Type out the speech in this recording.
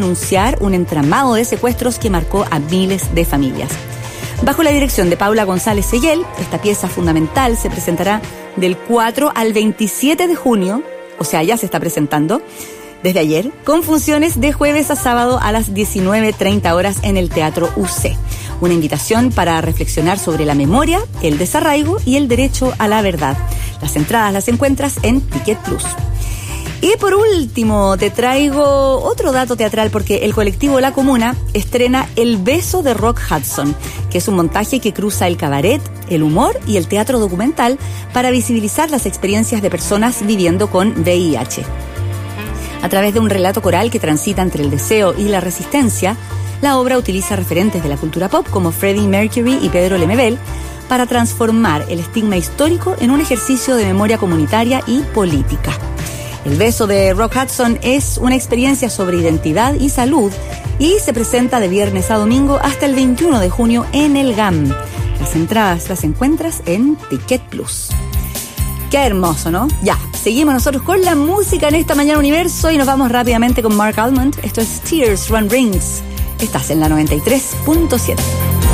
denunciar un entramado de secuestros que marcó a miles de familias. Bajo la dirección de Paula González Sellel, esta pieza fundamental se presentará del 4 al 27 de junio, o sea, ya se está presentando desde ayer, con funciones de jueves a sábado a las 19:30 horas en el Teatro UC. Una invitación para reflexionar sobre la memoria, el desarraigo y el derecho a la verdad. Las entradas las encuentras en Ticket Plus. Y por último, te traigo otro dato teatral porque el colectivo La Comuna estrena El beso de Rock Hudson, que es un montaje que cruza el cabaret, el humor y el teatro documental para visibilizar las experiencias de personas viviendo con VIH. A través de un relato coral que transita entre el deseo y la resistencia, la obra utiliza referentes de la cultura pop como Freddie Mercury y Pedro Lemebel para transformar el estigma histórico en un ejercicio de memoria comunitaria y política. El beso de Rock Hudson es una experiencia sobre identidad y salud y se presenta de viernes a domingo hasta el 21 de junio en el GAM. Las entradas las encuentras en Ticket Plus. Qué hermoso, ¿no? Ya, seguimos nosotros con la música en esta Mañana Universo y nos vamos rápidamente con Mark Almond. Esto es Tears Run Rings. Estás en la 93.7.